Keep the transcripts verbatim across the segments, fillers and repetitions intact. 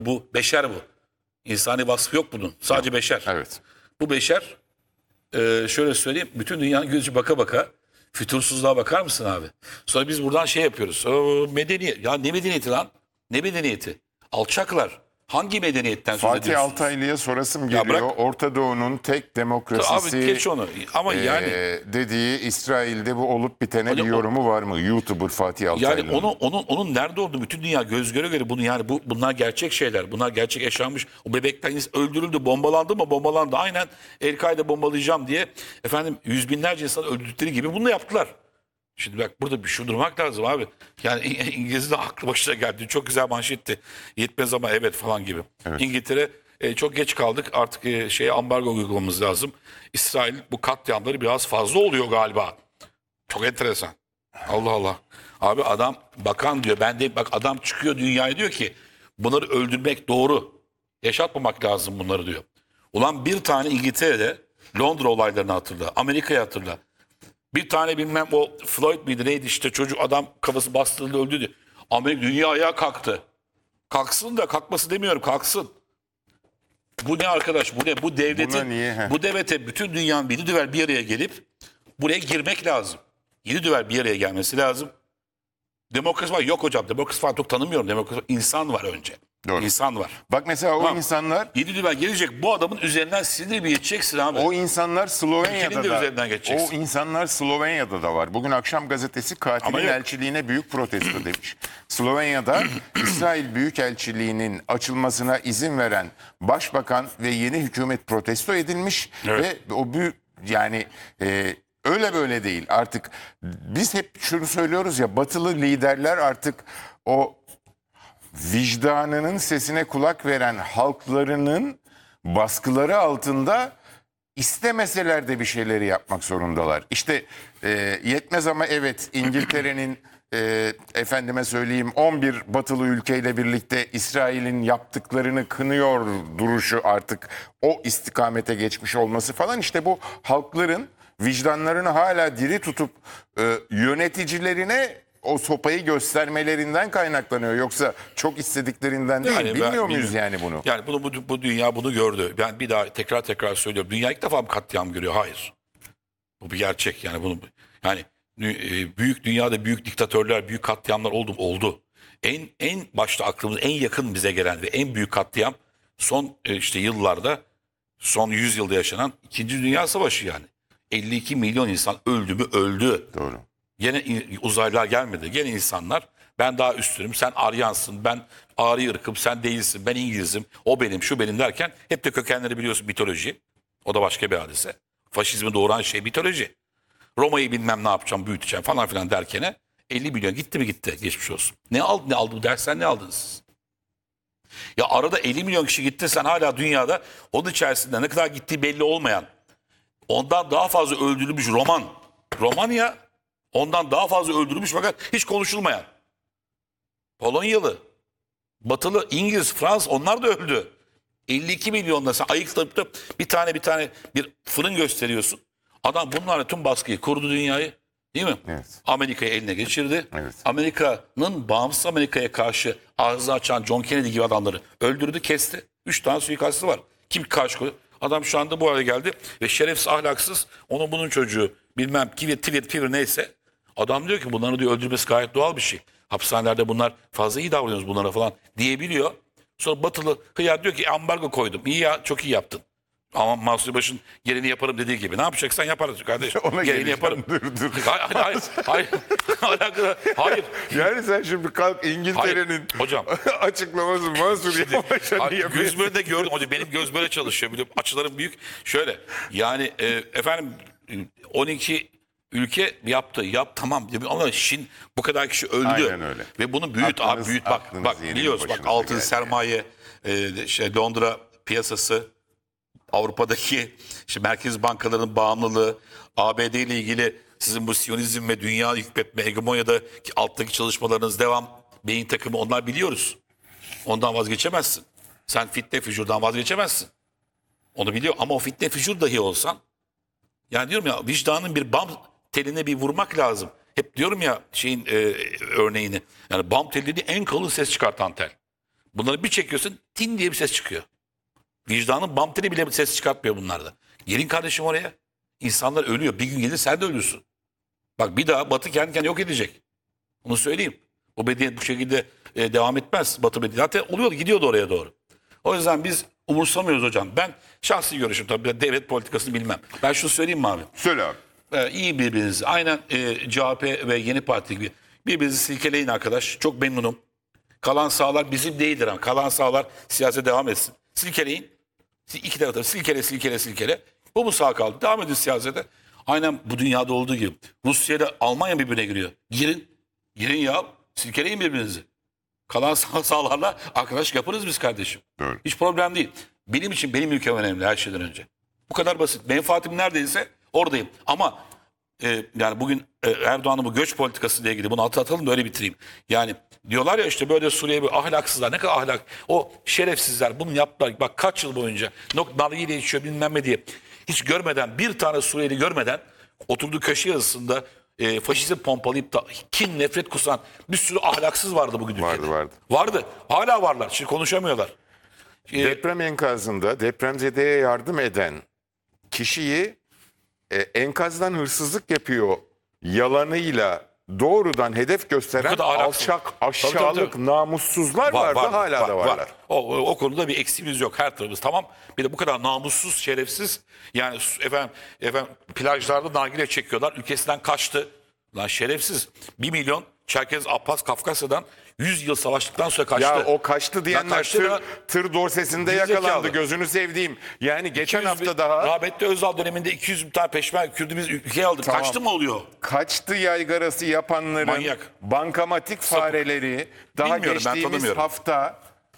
Bu beşer bu. İnsani vasfı yok bunun. Sadece Yok. beşer. Evet. Bu beşer e, şöyle söyleyeyim. Bütün dünyanın gözü baka baka fütursuzluğa bakar mısın abi? Sonra biz buradan şey yapıyoruz. O, medeniyet. Ya ne medeniyeti lan? Ne medeniyeti? Alçaklar. Hangi medeniyetten söz Fatih ediyorsunuz? Altaylı'ya sorasım Ya geliyor. bırak- Orta Doğu'nun tek demokrasisi Abi geç onu. Ama e, yani dediği İsrail'de bu olup bitene Hani bir o- yorumu var mı? YouTuber Fatih Altaylı'nın. yani onu onun onun nerede olduğunu bütün dünya göz göre göre bunu yani bu bunlar gerçek şeyler. Bunlar gerçek yaşanmış. O bebekler öldürüldü, bombalandı mı? Bombalandı. Aynen El-Kaide bombalayacağım diye efendim yüz binlerce insan öldürdükleri gibi bunu da yaptılar. Şimdi bak burada bir şu durmak lazım abi. Yani İngiliz'in de aklı başına geldi. Çok güzel manşetti. Yetmez ama evet falan gibi. Evet. İngiltere e, çok geç kaldık. Artık e, şeye ambargo uygulamamız lazım. İsrail bu katliamları biraz fazla oluyor galiba. Çok enteresan. Allah Allah. Abi adam bakan diyor. Ben de bak adam çıkıyor dünyaya diyor ki bunları öldürmek doğru. Yaşatmamak lazım bunları diyor. Ulan bir tane İngiltere'de Londra olaylarını hatırla. Amerika'yı hatırla. Bir tane bilmem o Floyd miydi neydi işte çocuk adam kafası bastırıldı öldü diyor. Amerika dünya ayağa kalktı. Kalksın da kalkması demiyorum kalksın. Bu ne arkadaş bu ne bu Buna devletin niye, he? bu devlete bütün dünyanın bir düvel bir araya gelip buraya girmek lazım. Yedi düvel bir araya gelmesi lazım. Demokrasi var yok hocam demokrasi falan çok tanımıyorum demokrasi var. İnsan var önce. Doğru. İnsan var. Bak mesela o Tamam. insanlar Yedi düvel gelecek bu adamın üzerinden sinir bir geçeceksin abi. o insanlar Slovenya'da Ülkenin de da üzerinden geçeceksin. o insanlar Slovenya'da da var. Bugün akşam gazetesi Ama katilin yok. elçiliğine büyük protesto demiş. Slovenya'da İsrail Büyükelçiliği'nin açılmasına izin veren başbakan ve yeni hükümet protesto edilmiş Evet. ve o büyük yani e, öyle böyle değil. Artık biz hep şunu söylüyoruz ya batılı liderler artık o vicdanının sesine kulak veren halklarının baskıları altında istemeseler de bir şeyleri yapmak zorundalar. İşte e, yetmez ama evet İngiltere'nin e, efendime söyleyeyim on bir batılı ülkeyle birlikte İsrail'in yaptıklarını kınıyor duruşu artık o istikamete geçmiş olması falan işte bu halkların vicdanlarını hala diri tutup e, yöneticilerine o sopayı göstermelerinden kaynaklanıyor. Yoksa çok istediklerinden değil. Yani ben Bilmiyor muyuz bilmiyorum. yani bunu? Yani bunu bu, bu dünya bunu gördü. Ben bir daha tekrar tekrar söylüyorum. Dünya ilk defa mı katliam görüyor? Hayır. Bu bir gerçek yani bunu yani e, büyük dünyada büyük diktatörler, büyük katliamlar oldu oldu. En en başta aklımız en yakın bize gelen ve en büyük katliam son e, işte yıllarda son yüz yılda yaşanan İkinci Dünya Savaşı yani. elli iki milyon insan öldü mü öldü. Doğru. Gene in- uzaylılar gelmedi. Gene insanlar ben daha üstünüm, sen Aryansın, ben Ağrı ırkım, sen değilsin, ben İngilizim, o benim, şu benim derken hep de kökenleri biliyorsun mitoloji. O da başka bir hadise. Faşizmi doğuran şey mitoloji. Roma'yı bilmem ne yapacağım, büyüteceğim falan filan derkene elli milyon gitti mi gitti geçmiş olsun. Ne aldı ne aldı bu dersten ne aldınız siz? Ya arada elli milyon kişi gitti sen hala dünyada onun içerisinde ne kadar gittiği belli olmayan ondan daha fazla öldürülmüş roman. Roman ya ondan daha fazla öldürülmüş fakat hiç konuşulmayan. Polonyalı, Batılı, İngiliz, Fransız onlar da öldü. elli iki milyonda sen ayıklayıp da bir tane bir tane bir fırın gösteriyorsun. Adam bunlarla tüm baskıyı kurdu dünyayı. Değil mi? Evet. Amerika'yı eline geçirdi. Evet. Amerika'nın bağımsız Amerika'ya karşı ağzını açan John Kennedy gibi adamları öldürdü, kesti. Üç tane suikastı var. Kim karşı koydu? Adam şu anda bu hale geldi ve şerefsiz, ahlaksız, onun bunun çocuğu bilmem kivir, tivir, pivir neyse. Adam diyor ki bunları diyor öldürmesi gayet doğal bir şey. Hapishanelerde bunlar fazla iyi davranıyoruz bunlara falan diyebiliyor. Sonra Batılı hıyar diyor ki ambargo koydum. İyi ya çok iyi yaptın. Ama Mansur Baş'ın gereğini yaparım dediği gibi. Ne yapacaksan yaparız kardeşim. Ona Gereğini geleceğim. yaparım. Dur, dur. Hayır, hayır, hayır. Alakalı- hayır. Yani sen şimdi kalk İngiltere'nin Hayır, hocam. açıklaması Mansur Yavaş'a Ay, niye gözümün önünde gördüm hocam. Benim göz böyle çalışıyor. Biliyorum. Açılarım büyük. Şöyle yani e, efendim e, on iki ülke yaptı. Yap tamam. Ama Çin bu kadar kişi öldü. Aynen öyle. Ve bunu büyüt Aklınız- abi büyüt bak. aklınız Bak yeni biliyoruz bak başınıza altın geldi. sermaye e, şey Londra piyasası Avrupa'daki işte merkez bankalarının bağımlılığı, A B D ile ilgili sizin bu Siyonizm ve dünya hükmetme, hegemonyadaki alttaki çalışmalarınız devam, beyin takımı onlar biliyoruz. Ondan vazgeçemezsin. Sen fitne fücurdan vazgeçemezsin. Onu biliyor ama o fitne fücur dahi olsan yani diyorum ya vicdanın bir bam teline bir vurmak lazım. Hep diyorum ya şeyin e, örneğini yani bam teli dediği en kalın ses çıkartan tel. Bunları bir çekiyorsun tin diye bir ses çıkıyor. Vicdanın bam teli bile bir ses çıkartmıyor bunlarda. Gelin kardeşim oraya. İnsanlar ölüyor. Bir gün gelir sen de ölürsün. Bak bir daha Batı kendi kendini yok edecek. Onu söyleyeyim. O medeniyet bu şekilde e, devam etmez. Batı medeniyeti. Zaten oluyordu, gidiyordu oraya doğru. O yüzden biz umursamıyoruz hocam. Ben şahsi görüşüm tabii devlet politikasını bilmem. Ben şunu söyleyeyim mi abi? Söyle abi. Ee, iyi birbirinizi. Aynen e, C H P ve Yeni Parti gibi. Birbirinizi silkeleyin arkadaş. Çok memnunum. Kalan sahalar bizim değildir ama. Kalan sahalar siyasete devam etsin. Silkeleyin. İki tarafta silkele silkele silkele. Bu mu sağ kaldı? Devam edin siyasete. Aynen bu dünyada olduğu gibi. Rusya ile Almanya birbirine giriyor. Girin. Girin ya. Silkeleyin birbirinizi. Kalan sağ sahalarla arkadaş yaparız biz kardeşim. Doğru. Hiç problem değil. Benim için benim ülkem önemli her şeyden önce. Bu kadar basit. Menfaatim neredeyse oradayım. Ama e, yani bugün e, Erdoğan'ın bu göç politikası ile ilgili bunu atlatalım da öyle bitireyim. Yani diyorlar ya işte böyle Suriye bir ahlaksızlar. Ne kadar ahlak. O şerefsizler bunu yaptılar. Bak kaç yıl boyunca nok nargile içiyor bilmem ne diye. Hiç görmeden bir tane Suriyeli görmeden oturduğu köşe yazısında e, faşizm pompalayıp da kin nefret kusan bir sürü ahlaksız vardı bugün ülkede. Vardı, vardı. Vardı. Hala varlar. Şimdi konuşamıyorlar. E, Deprem enkazında depremzedeye yardım eden kişiyi e, enkazdan hırsızlık yapıyor yalanıyla doğrudan hedef gösteren kadar ahlaksız. alçak, Tabii, aşağılık, tabii, tabii. namussuzlar vardı, hala da varlar. O, o konuda bir eksiğimiz yok her tarafımız. Tamam. Bir de bu kadar namussuz, şerefsiz. Yani su- efendim, efendim plajlarda nargile çekiyorlar. Ülkesinden kaçtı. Lan şerefsiz. Bir milyon Çerkez Abbas Kafkasya'dan yüz yıl savaştıktan sonra kaçtı. Ya o kaçtı diyenler kaçtı tır, da- tır dorsesinde Gerizekalı. yakalandı, gözünü sevdiğim. Yani geçen iki yüz hafta bin- daha Rahmetli Özal döneminde iki yüz bin tane peşmerge Kürdü biz ülkeye aldık. Tamam. Kaçtı mı oluyor? kaçtı yaygarası yapanların Manyak. bankamatik fareleri daha Bilmiyorum, ben geçtiğimiz tanımıyorum. hafta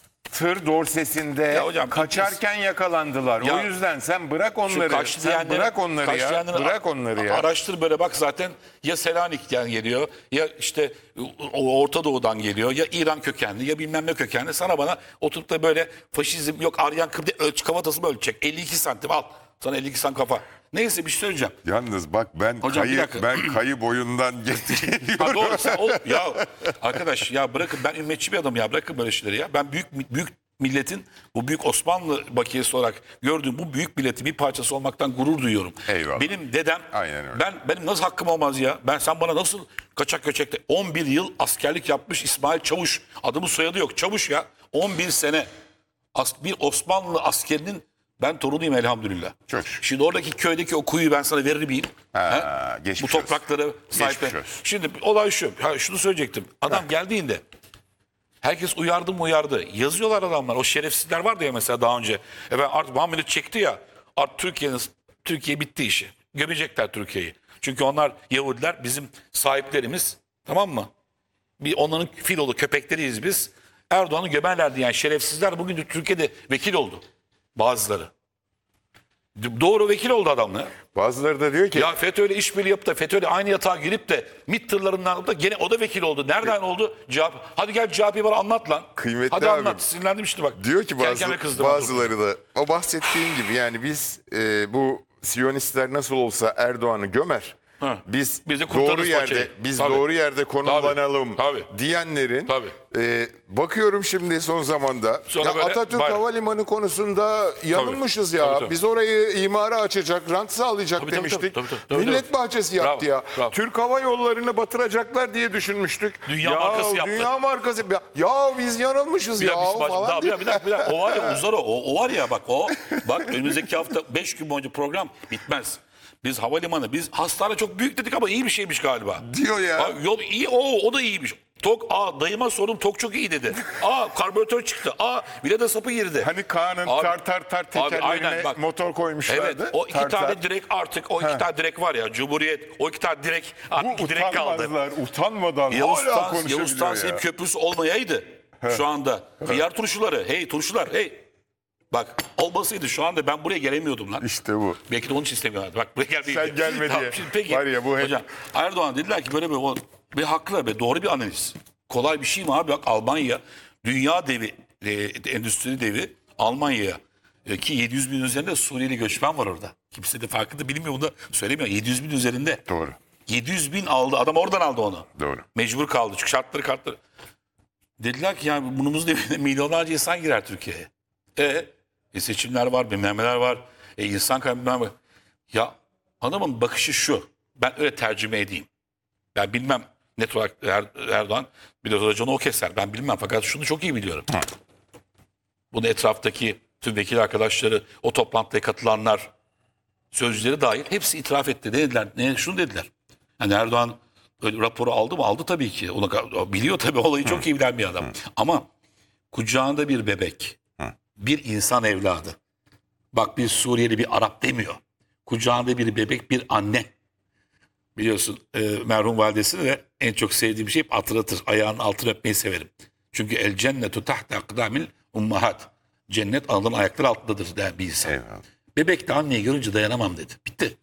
tır dorsesinde Ya hocam, kaçarken yakalandılar. Ya, o yüzden sen bırak Şu onları. kaçtı Sen diyenleri- bırak onları kaçtı ya. diyenleri Bırak a- onları ya. Araştır böyle bak zaten ya Selanik'ten geliyor ya işte o Orta Doğu'dan geliyor ya İran kökenli ya bilmem ne kökenli. Sana bana oturup da böyle faşizm yok Aryan Kıbrı ölç kafatası mı ölçecek? elli iki santim al. Sana elli iki santim kafa. Neyse bir şey söyleyeceğim. Yalnız bak ben Hocam, bir kayı dakika. ben kayı boyundan getiriyorum. Ha doğru sen o ya arkadaş ya bırakın ben ümmetçi bir adamım ya bırakın böyle şeyleri ya. Ben büyük büyük milletin bu büyük Osmanlı bakiyesi olarak gördüğüm bu büyük milletin bir parçası olmaktan gurur duyuyorum. Eyvallah. Benim dedem Aynen öyle. ben benim nasıl hakkım olmaz ya? Ben sen bana nasıl kaçak göçekte on bir yıl askerlik yapmış İsmail Çavuş adımı soyadı yok Çavuş ya on bir sene as, bir Osmanlı askerinin ben torunuyum elhamdülillah. Çok şükür. Şimdi oradaki köydeki o kuyuyu ben sana verir miyim? Ha, He? geçmiş Bu olsun. toprakları sahiplen. Geçmiş olsun. Şimdi olay şu. Ha, şunu söyleyecektim. Adam geldiğinde herkes uyardı mı uyardı. Yazıyorlar adamlar. O şerefsizler vardı ya mesela daha önce. Efendim artık Muhammed'i çekti ya. Artık Türkiye'nin Türkiye bitti işi. Gömecekler Türkiye'yi. Çünkü onlar Yahudiler bizim sahiplerimiz. Tamam mı? Bir onların filolu köpekleriyiz biz. Erdoğan'ı gömerlerdi yani şerefsizler bugün de Türkiye'de vekil oldu. Bazıları. Doğru vekil oldu adamlar. Bazıları da diyor ki Ya FETÖ'yle işbirliği yapıp da FETÖ'yle aynı yatağa girip de MİT tırlarından alıp da gene o da vekil oldu. Nereden oldu? Cevap. Hadi gel C H P'yi bana anlat lan. Kıymetli Hadi abim. anlat. Sinirlendim işte bak. diyor ki bazı, Kendime kızdım. bazıları da o bahsettiğim gibi yani biz e, bu Siyonistler nasıl olsa Erdoğan'ı gömer. Ha. Biz, Biz de kurtarırız doğru yerde paçayı. biz Tabii. doğru yerde konumlanalım Tabii. diyenlerin Tabii. e, bakıyorum şimdi son zamanda Sonra ya böyle Atatürk bayram. Havalimanı konusunda yanılmışız ya. Tabii, tabii. Biz orayı imara açacak, rant sağlayacak Tabii, tabii, demiştik. tabii, tabii, tabii, Millet tabii. bahçesi yaptı Bravo, ya. bravo. Türk Hava Yolları'nı batıracaklar diye düşünmüştük. Dünya ya, markası yaptı. Dünya markası. Ya, ya biz yanılmışız Bir ya dakika, biz- falan. daha- bir diye. dakika, bir dakika, bir dakika. O var ya uzar o. O, o var ya bak o. Bak önümüzdeki hafta beş gün boyunca program bitmez. Biz havalimanı, biz hastane çok büyük dedik ama iyi bir şeymiş galiba. Diyor ya. Bak, yol iyi, o, o da iyiymiş. Tok, aa dayıma sordum tok çok iyi dedi. Aa karbüratör çıktı. Aa vileda sapı girdi. Hani Kaan'ın Abi- tar tar tar Abi, tekerlerine aynen, bak. motor koymuşlardı. Evet o iki Tar tar. tane direk artık o iki tane direk var ya Cumhuriyet o iki tane direk artık Bu iki direk kaldı. utanmazlar, utanmadan Yavuz hala Tans, konuşabiliyor Yavuz Tans ya. hep köprüsü olmayaydı şu anda. Hıyar turşuları hey turşular hey. Bak olmasaydı şu anda ben buraya gelemiyordum lan. İşte bu. Belki de onun için istemiyorlardı. Bak buraya gelmeyi. Sen gelme diye. Şimdi peki. Var ya bu hep- Hocam Erdoğan dediler ki böyle bir, o- bir haklı ve doğru bir analiz. Kolay bir şey mi abi? Bak Almanya dünya devi, e, endüstri devi Almanya'ya e, ki yedi yüz bin üzerinde Suriyeli göçmen var orada. Kimse de farkında bilmiyor bunu da söylemiyor. yedi yüz bin üzerinde. Doğru. yedi yüz bin aldı. Adam oradan aldı onu. Doğru. Mecbur kaldı. Çünkü şartları kartları. Dediler ki yani bunumuz değil milyonlarca insan girer Türkiye'ye. E, e seçimler var, bilmem neler var. E insan kaybı var. Ya hanımın bakışı şu. Ben öyle tercüme edeyim. Ben bilmem net olarak Er- Erdoğan biraz raconu o keser. Ben bilmem fakat şunu çok iyi biliyorum. Hı. Bunu etraftaki tüm vekil arkadaşları, o toplantıya katılanlar, sözcüleri dahil hepsi itiraf etti. Ne dediler? Ne, şunu dediler. Yani Erdoğan öyle raporu aldı mı? Aldı tabii ki. Onu biliyor tabii, olayı çok iyi bilen bir adam. Ama kucağında bir bebek, bir insan evladı. Bak bir Suriyeli, bir Arap demiyor. Kucağında bir bebek, bir anne. Biliyorsun e, merhum validesini de en çok sevdiğim şey hep hatırlatır. Ayağının altını öpmeyi severim. Çünkü el cennetu tahta akdamil ummahat. Cennet ananın ayakları altındadır der bir insan. Eyvallah. Bebek de anneyi görünce dayanamam dedi. Bitti.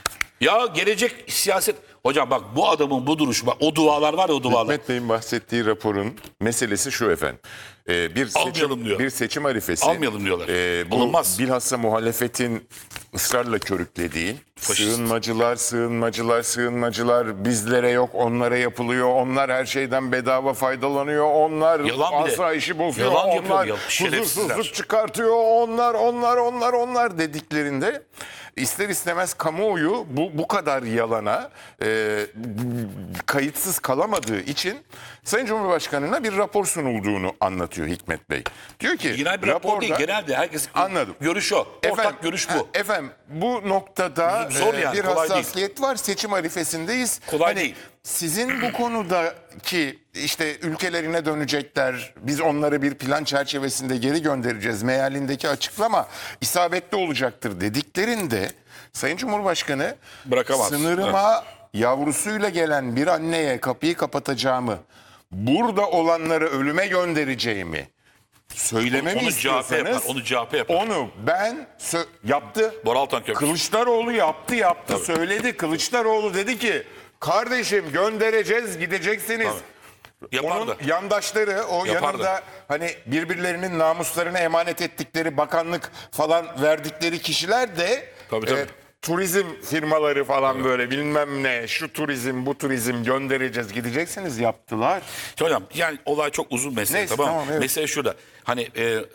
Ya gelecek siyaset. Hocam bak bu adamın bu duruşu, bak o dualar var ya, o dualar. Hikmet Bey'in bahsettiği raporun meselesi şu efendim. Ee, bir Almayalım seçim, diyor. bir seçim arifesi. Almayalım diyorlar. Ee, bu Alınmaz. bilhassa muhalefetin ısrarla körüklediği Faşist. sığınmacılar, sığınmacılar, sığınmacılar bizlere yok, onlara yapılıyor. Onlar her şeyden bedava faydalanıyor. Onlar Yalan bir de. asayişi bozuyor. Yalan yapıyor, Onlar yalan. Şerefsizler. huzursuzluk çıkartıyor. Onlar, onlar, onlar, onlar dediklerinde ister istemez kamuoyu bu bu kadar yalana e, kayıtsız kalamadığı için Sayın Cumhurbaşkanı'na bir rapor sunulduğunu anlatıyor Hikmet Bey. Diyor ki Genel bir rapor değil, raporda- genelde herkesin Anladım. görüşü o. Ortak Efendim, görüş ha, bu. Efendim bu noktada Zor e, yani, bir kolay değil. hassasiyet var. Seçim arifesindeyiz. Kolay Hani değil. sizin bu konudaki işte ülkelerine dönecekler, biz onları bir plan çerçevesinde geri göndereceğiz mealindeki açıklama isabetli olacaktır dediklerinde Sayın Cumhurbaşkanı Bırakamaz. sınırıma yavrusuyla gelen bir anneye kapıyı kapatacağımı, burada olanları ölüme göndereceğimi söylememi Onu C H P istiyorsanız yapar. Onu C H P yapar. onu ben sö- yaptı. Boral Köprüsü. Kılıçdaroğlu yaptı yaptı söyledi. Kılıçdaroğlu dedi ki kardeşim göndereceğiz, gideceksiniz. Yapar Onun da. yandaşları o Yapar yanında da. hani birbirlerinin namuslarını emanet ettikleri bakanlık falan verdikleri kişiler de Tabii, tabii. turizm firmaları falan böyle bilmem ne şu turizm bu turizm göndereceğiz gideceksiniz yaptılar. Hocam yani olay çok uzun mesele, Neyse, tamam mı? tamam, evet. Mesele şurada. Hani e, e,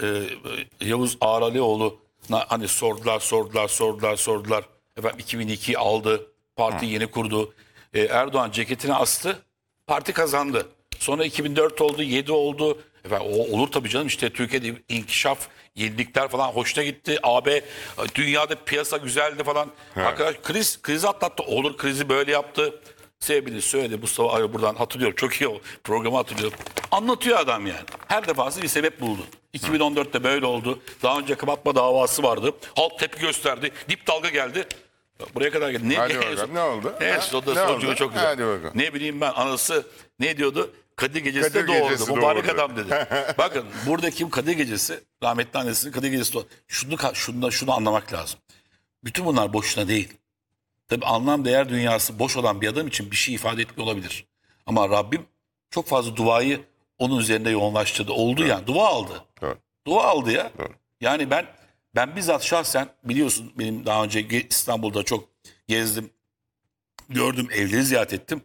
Yavuz Ağralioğlu'na hani sordular sordular sordular sordular. Efendim iki bin ikiyi aldı. Parti yeni kurdu. E, Erdoğan ceketini astı. Parti kazandı. Sonra iki bin dört oldu, yedi oldu. Efendim, o olur tabii canım, işte Türkiye'de inkişaf, yenilikler falan hoşuna gitti. A B dünyada piyasa güzeldi falan. Arkadaş kriz krizi atlattı. Olur, krizi böyle yaptı. Sebebini söyledi. Mustafa Arı buradan hatırlıyorum. Çok iyi o programı hatırlıyorum. Anlatıyor adam yani. Her defasında bir sebep buldu. iki bin on dörtte böyle oldu. Daha önce kapatma davası vardı. Halk tepki gösterdi. Dip dalga geldi. Buraya kadar geldi. Ne, Hadi ne- bakalım, ne oldu? Evet, Ha? o da Ne sonucu oldu? çok güzel. Hadi bakalım. Ne bileyim ben, anası ne diyordu? Kadir Gecesi Kadir de doğurdu. Gecesi Mübarek doğurdu. adam dedi. Bakın buradaki Kadir Gecesi, rahmetli annesinin Kadir Gecesi doğurdu. Şunu, şunu, şunu anlamak lazım. Bütün bunlar boşuna değil. Tabii anlam değer dünyası boş olan bir adam için bir şey ifade etmiyor olabilir. Ama Rabbim çok fazla duayı onun üzerinde yoğunlaştırdı. Oldu yani. Dua aldı. Doğru. Dua aldı ya. Doğru. Yani ben ben bizzat şahsen, biliyorsun benim daha önce ge- İstanbul'da çok gezdim. Gördüm, evleri ziyaret ettim.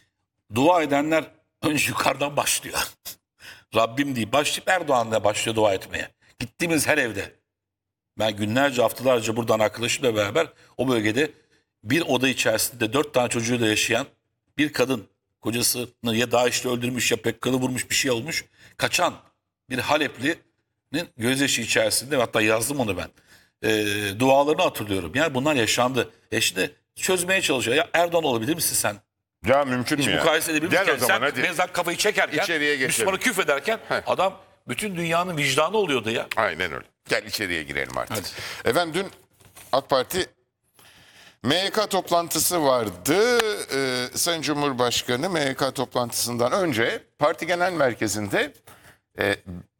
Dua edenler önce yukarıdan başlıyor. Rabbim diye başlayıp Erdoğan'la başlıyor dua etmeye. Gittiğimiz her evde. Ben günlerce, haftalarca buradan arkadaşımla beraber o bölgede bir oda içerisinde dört tane çocuğuyla yaşayan bir kadın, kocasını ya DAEŞ'le öldürmüş ya P K K'lı vurmuş, bir şey olmuş, kaçan bir Halepli'nin gözyaşı içerisinde, hatta yazdım onu ben, e, dualarını hatırlıyorum. Yani bunlar yaşandı. E şimdi çözmeye çalışıyor. Ya Erdoğan olabilir misin sen? Ya mümkün mü Hiç ya? mukayese edebilir Gel o misin? zaman Sen hadi. mezar kafayı çekerken, İçeriye geçelim. Müslümanı küfrederken adam bütün dünyanın vicdanı oluyordu ya. Aynen öyle. Gel içeriye girelim artık. Hadi. Efendim dün AK Parti M Y K toplantısı vardı. Ee, Sayın Cumhurbaşkanı M Y K toplantısından önce parti genel merkezinde e,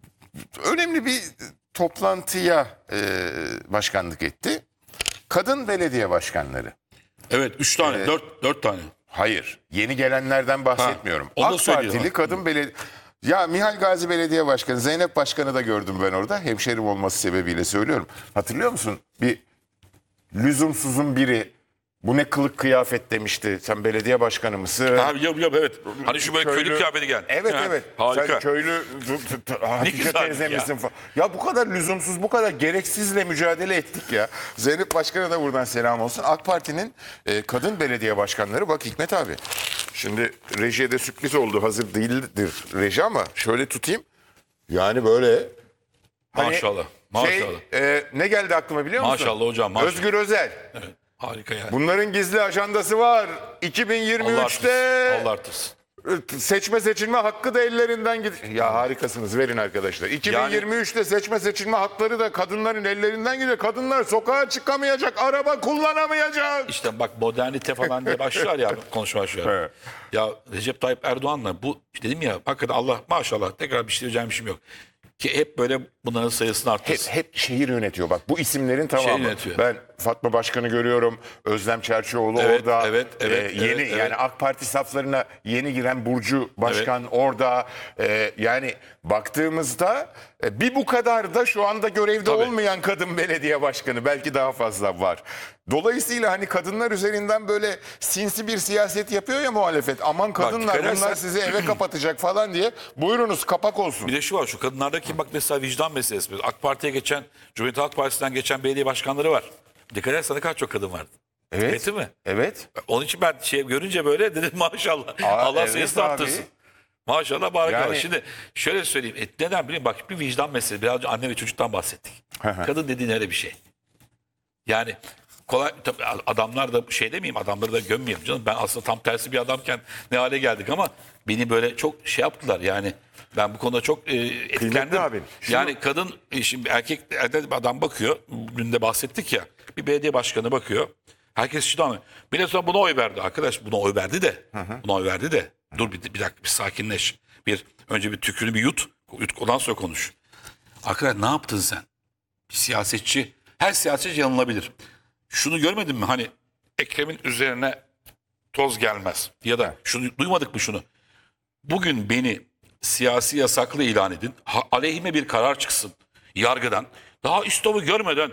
önemli bir toplantıya e, başkanlık etti. Kadın belediye başkanları. Evet, üç tane, dört, dört tane. Hayır, yeni gelenlerden bahsetmiyorum. Ha, o da AK söylüyor. Partili kadın belediye... Ya Mihal Gazi Belediye Başkanı, Zeynep Başkan'ı da gördüm ben orada. Hemşerim olması sebebiyle söylüyorum. Hatırlıyor musun? Bir lüzumsuzun biri Bu ne kılık kıyafet demişti. Sen belediye başkanı mısın? Abi yok yok evet. Hani şu böyle köylü, kıyafeti gel. Evet Ha, evet. Harika. Sen köylü Hatice güzellik teyze ya. misin falan. Ya bu kadar lüzumsuz, bu kadar gereksizle mücadele ettik ya. Zeynep Başkan'a da buradan selam olsun. AK Parti'nin e, kadın belediye başkanları, bak Hikmet abi. Şimdi rejiye de sürpriz oldu. Hazır değildir reji ama şöyle tutayım. Yani böyle hani Maşallah. Maşallah. Şey, e, ne geldi aklıma biliyor musun? Maşallah hocam, maşallah. Özgür Özel. Evet, harika yani. Bunların gizli ajandası var. Allah iki bin yirmi üçte artırsın. Allah artırsın. seçme seçilme hakkı da ellerinden gidiyor. Ya harikasınız, verin arkadaşlar. iki bin yirmi üçte seçme seçilme hakları da kadınların ellerinden gidiyor. Kadınlar sokağa çıkamayacak, araba kullanamayacak. İşte bak modernite falan diye başlıyor ya konuşma başlıyor. Evet. Ya Recep Tayyip Erdoğan'la bu dedim ya hakikaten Allah maşallah tekrar bir şey diyeceğim bir şeyim yok. Ki hep böyle bunların sayısını Hep, arttırsın. hep şehir yönetiyor bak. Bu isimlerin tamamı. yönetiyor. Ben Fatma Başkan'ı görüyorum. Özlem Çerçioğlu Evet, orada. evet, evet, Ee, yeni evet, yani evet. AK Parti saflarına yeni giren Burcu Başkan orada. Ee, yani baktığımızda e, bir bu kadar da şu anda görevde Tabii. olmayan kadın belediye başkanı, belki daha fazla var. Dolayısıyla hani kadınlar üzerinden böyle sinsi bir siyaset yapıyor ya muhalefet. Aman kadınlar, dikkat bunlar edersen- sizi eve kapatacak falan diye. Buyurunuz, kapak olsun. Bir de şu var, şu kadınlardaki bak mesela vicdan meselesi. AK Parti'ye geçen, Cumhuriyet Halk Partisi'nden geçen belediye başkanları var. Dikkat edersen ne kadar çok kadın vardı. Evet. Değil mi? Evet. Onun için ben şey görünce böyle dedim maşallah. Aa, Allah evet sayısını abi. arttırsın. Maşallah barakallah. Yani- Şimdi şöyle söyleyeyim. E, neden bileyim bak bir vicdan meselesi. Biraz önce anne ve çocuktan bahsettik. Kadın dediğin öyle bir şey. Yani kolay tabii adamlar da şey demeyeyim, adamları da gömmeyeyim canım. Ben aslında tam tersi bir adamken ne hale geldik ama beni böyle çok şey yaptılar yani. Ben bu konuda çok e, etkilendim. abi, şunu- Yani kadın e, şimdi erkek erkek adam bakıyor. Dün de bahsettik ya. Bir belediye başkanı bakıyor. Herkes işte ama bir sonra buna oy verdi arkadaş. Buna oy verdi de. Buna oy verdi de. Dur bir, bir dakika bir sakinleş. Bir önce bir tükürünü bir yut. Yut ondan sonra konuş. Arkadaş ne yaptın sen? Bir siyasetçi, her siyasetçi yanılabilir. Şunu görmedin mi? Hani Ekrem'in üzerine toz gelmez. Ya da şunu duymadık mı şunu? Bugün beni siyasi yasaklı ilan edin. Ha, aleyhime bir karar çıksın yargıdan. Daha İstanbul'u görmeden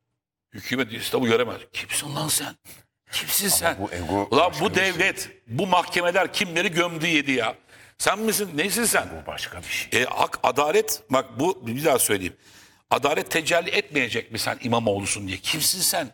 hükümet İstanbul'u göremez. Kimsin lan sen? Kimsin sen? bu ego Ulan başka bu bir şey. devlet, bu mahkemeler kimleri gömdü yedi ya? Sen misin? Neysin sen? Bu başka bir şey. E, hak, adalet, bak bu bir daha söyleyeyim. Adalet tecelli etmeyecek mi sen İmamoğlu'sun diye? Kimsin sen?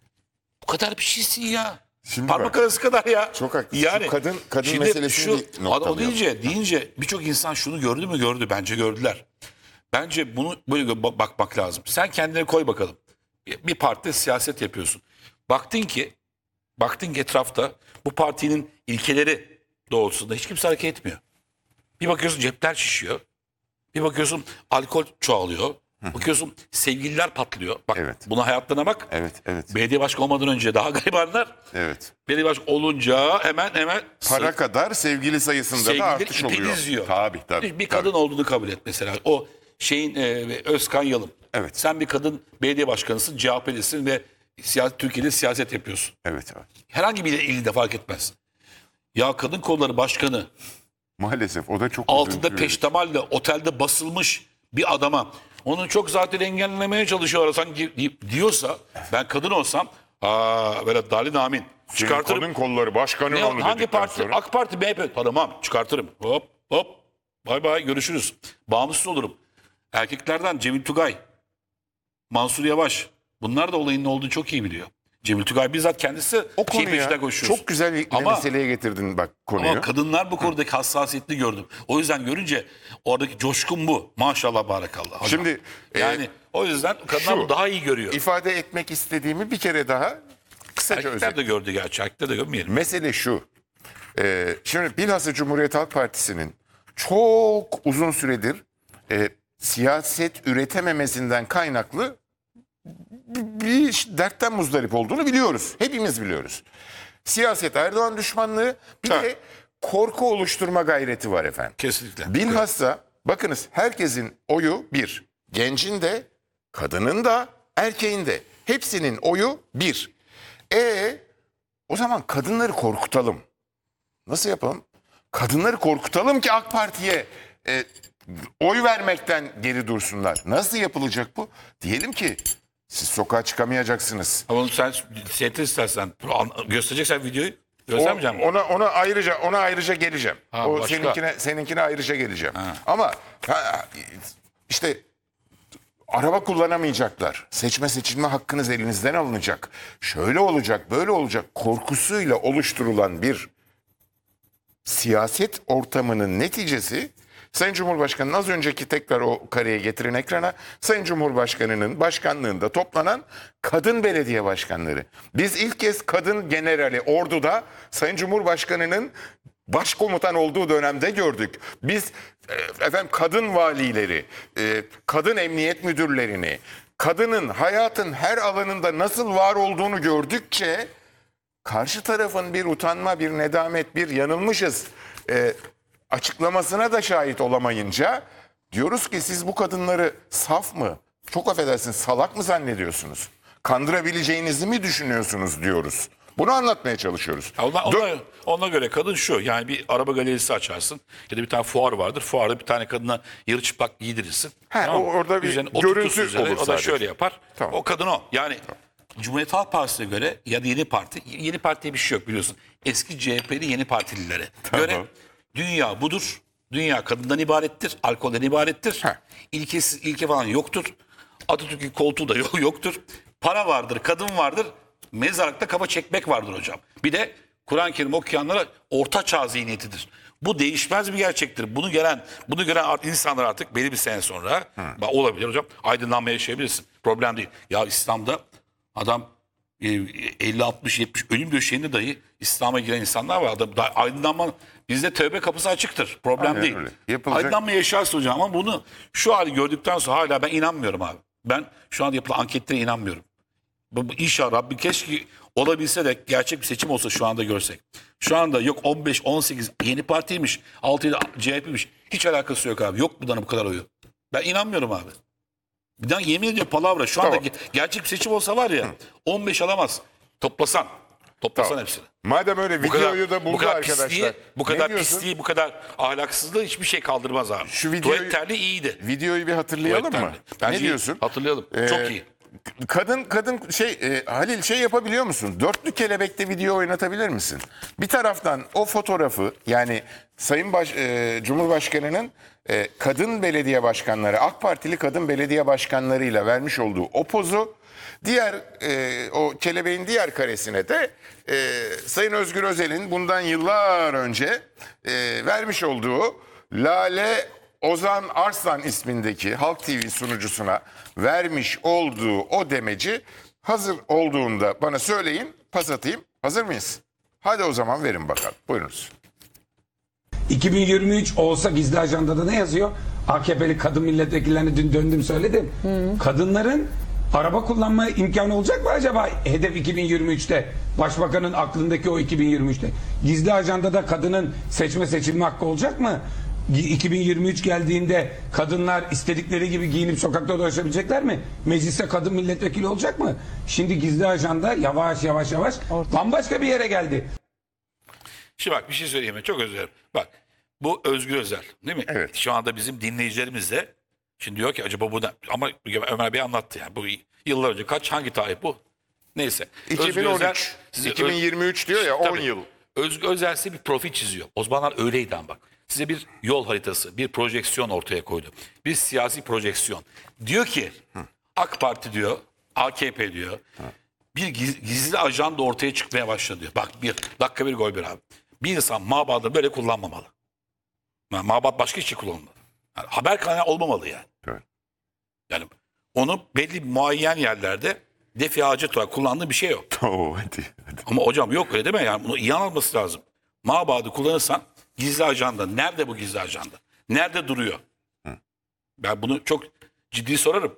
Bu kadar bir şeysin ya. Şimdi Parmak bak, arası kadar ya. çok haklısın. Şu kadın- kadın şimdi meselesini şu- bir noktalayalım. O deyince, deyince birçok insan şunu gördü mü gördü. Bence gördüler. Bence bunu böyle gö- bakmak lazım. Sen kendine koy bakalım. Bir partide siyaset yapıyorsun. Baktın ki, baktın ki etrafta bu partinin ilkeleri doğrultusunda hiç kimse hareket etmiyor. Bir bakıyorsun cepler şişiyor. Bir bakıyorsun alkol çoğalıyor. Bakıyorsun sevgililer patlıyor. Bak Evet. buna hayatlarına bak. Evet, evet. Belediye başkanı olmadan önce daha garibanlar. Evet. Belediye başkanı olunca hemen hemen Para kadar sevgili sayısında da sevgililer artış oluyor. ipiniz yiyor. Tabii tabii. Bir, bir kadın olduğunu kabul et mesela. O şeyin e, Özkan Yalım. Evet. Sen bir kadın belediye başkanısın, C H P'lisin ve siyaset, Türkiye'de siyaset yapıyorsun. Evet abi. Herhangi bir ilde fark etmez. Ya kadın kolları başkanı Maalesef o da çok altında üzüntülü. peştemalle otelde basılmış bir adama onu çok zaten engellemeye çalışıyorlar sanki di- diyorsa ben kadın olsam aa böyle dalin amin Senin çıkartırım. kadın kolları başkanın Ne, onu hangi dedikten parti? sonra. AK Parti, M H P. Tamam çıkartırım. Hop hop. Bay bay görüşürüz. Bağımsız olurum. Erkeklerden Cemil Tugay, Mansur Yavaş. Bunlar da olayın ne olduğunu çok iyi biliyor. Cemil Tugay bizzat kendisi O şey konuya peşinden koşuyor. çok güzel bir Ama- meseleye getirdin bak konuyu. Ama kadınlar bu konudaki hassasiyetini gördüm. O yüzden görünce oradaki coşkun bu. Maşallah barakallah. hocam. Şimdi, e, yani o yüzden kadınlar şu, bu daha iyi görüyor. İfade etmek istediğimi bir kere daha kısaca Erkekler özet. de gördü gerçi. Erkekler de görmeyelim. Mesele şu. Ee, şimdi bilhassa Cumhuriyet Halk Partisi'nin çok uzun süredir e, siyaset üretememesinden kaynaklı bir dertten muzdarip olduğunu biliyoruz. Hepimiz biliyoruz. Siyaset Erdoğan düşmanlığı, bir Ha. de korku oluşturma gayreti var efendim. Kesinlikle. Bilhassa bakınız herkesin oyu bir. Gencin de, kadının da, erkeğin de. Hepsinin oyu bir. E o zaman kadınları korkutalım. Nasıl yapalım? Kadınları korkutalım ki AK Parti'ye e, oy vermekten geri dursunlar. Nasıl yapılacak bu? Diyelim ki Siz sokağa çıkamayacaksınız. Ama onu sen seyretir istersen. An- Göstereceksen videoyu. O- Göstermeyeceğim mi? ona ona ayrıca ona ayrıca geleceğim. Ha, o başka. seninkine seninkine ayrıca geleceğim. Ama ha, işte araba kullanamayacaklar. Seçme seçilme hakkınız elinizden alınacak. Şöyle olacak, böyle olacak korkusuyla oluşturulan bir siyaset ortamının neticesi, Sayın Cumhurbaşkanı'nın az önceki tekrar o kareye getirin ekrana, Sayın Cumhurbaşkanı'nın başkanlığında toplanan kadın belediye başkanları. Biz ilk kez kadın generali orduda Sayın Cumhurbaşkanı'nın başkomutan olduğu dönemde gördük. Biz e, efendim kadın valileri, e, kadın emniyet müdürlerini, kadının hayatın her alanında nasıl var olduğunu gördükçe karşı tarafın bir utanma, bir nedamet, bir yanılmışız e, açıklamasına da şahit olamayınca diyoruz ki siz bu kadınları saf mı, çok affedersiniz salak mı zannediyorsunuz? Kandırabileceğinizi mi düşünüyorsunuz diyoruz. Bunu anlatmaya çalışıyoruz. Ya Ona, Dö- ona, ona göre kadın şu, yani bir araba galerisi açarsın ya da bir tane fuar vardır. Fuarda bir tane kadına yarı çıplak giydirirsin. He, o- orada bir Üzerine görüntü oturtursun üzerine, olur o da sadece. şöyle yapar. Tamam. O kadın o. Yani Cumhuriyet Halk Partisi'ne göre ya da Yeni Parti, Yeni Parti'ye bir şey yok biliyorsun. Eski C H P'li Yeni Partililere göre dünya budur. Dünya kadından ibarettir, alkolden ibarettir. Heh. İlkesiz, ilke falan yoktur. Atatürk'ün koltuğu da yok, yoktur. Para vardır, kadın vardır. Mezarlıkta kafa çekmek vardır hocam. Bir de Kur'an-ı Kerim okuyanlara orta çağ zihniyetidir. Bu değişmez bir gerçektir. Bunu gören, bunu gören art- insanlar artık belli bir sene sonra bak, olabilir hocam. Aydınlanma yaşayabilirsin. Problem değil. Ya İslam'da adam e, elli altmış yetmiş ölüm döşeğinde dahi İslam'a giren insanlar var. Adam, da- aydınlanma bizde tövbe kapısı açıktır. Problem Aynen değil. öyle. Yapılacak- Aydınlanma yaşarsın hocam ama bunu şu hali gördükten sonra hala ben inanmıyorum abi. Ben şu an yapılan anketlere inanmıyorum. Bu, bu inşallah Rabbim keşke olabilse de gerçek bir seçim olsa şu anda görsek. Şu anda yok on beş on sekiz Yeni Parti'ymiş, altı ile C H P'ymiş. Hiç alakası yok abi. Yok bundan bu kadar oyu. Ben inanmıyorum abi. Bir daha yemin ediyorum palavra. Şu anda Tamam. ge- gerçek bir seçim olsa var ya on beş alamaz. Toplasan. Toplasan Tamam. hepsini. Madem öyle Bu kadar, videoyu da buldu bu kadar arkadaşlar. pisliği, bu Ne kadar diyorsun? pisliği, bu kadar ahlaksızlığı hiçbir şey kaldırmaz abi. Şu videoyu- Tuvalet terliği iyiydi. Videoyu bir hatırlayalım Tuvalet mı? terliği. Bence Ne iyi. diyorsun? Hatırlayalım. Ee, Çok iyi. Kadın kadın şey e, Halil şey yapabiliyor musun? Dörtlü kelebekte video oynatabilir misin? Bir taraftan o fotoğrafı, yani Sayın Baş, e, Cumhurbaşkanı'nın e, kadın belediye başkanları, AK Partili kadın belediye başkanlarıyla vermiş olduğu o pozu, diğer e, o kelebeğin diğer karesine de e, Sayın Özgür Özel'in bundan yıllar önce e, vermiş olduğu Lale Ozan Arslan ismindeki Halk T V sunucusuna vermiş olduğu o demeci hazır olduğunda bana söyleyin, pas atayım. Hazır mıyız? Hadi o zaman verin bakalım. Buyurunuz. iki bin yirmi üç olsa gizli ajandada ne yazıyor? A K P'li kadın milletvekillerine dün döndüm söyledim. Kadınların araba kullanma imkanı olacak mı acaba hedef iki bin yirmi üçte? Başbakanın aklındaki o iki bin yirmi üçte. Gizli ajandada kadının seçme seçilme hakkı olacak mı? iki bin yirmi üç geldiğinde kadınlar istedikleri gibi giyinip sokakta dolaşabilecekler mi? Mecliste kadın milletvekili olacak mı? Şimdi gizli ajanda yavaş yavaş yavaş bambaşka bir yere geldi. Şimdi bak bir şey söyleyeyim mi? Çok özür dilerim. Bak bu Özgür Özel değil mi? Evet. Şu anda bizim dinleyicilerimiz de şimdi diyor ki acaba bu ne? Ama Ömer Bey anlattı yani. Bu yıllar önce kaç hangi tarih bu? Neyse. Özgür iki bin on Özel üç. size iki bin yirmi üç diyor ya, on Tabii. yıl. Özgür Özel size bir profil çiziyor. O zamanlar öyleydi ama bak. Size bir yol haritası, bir projeksiyon ortaya koydu. Bir siyasi projeksiyon. Diyor ki AK Parti diyor, A K P diyor. Bir giz- gizli ajanda ortaya çıkmaya başladı diyor. Bak bir dakika bir gol bir abi. Bir insan mabadı böyle kullanmamalı. Yani mabat başka işi kullanmalı. Yani haber kaynağı olmamalı yani. Evet. Yani onu belli muayyen yerlerde defi ağacı olarak kullandığı bir şey yok. Oo, hadi, hadi. Ama hocam yok öyle deme yani bunu iyi anlatması lazım. Mabadı kullanırsan gizli ajanda. Nerede bu gizli ajanda? Nerede duruyor? Ben bunu çok ciddi sorarım.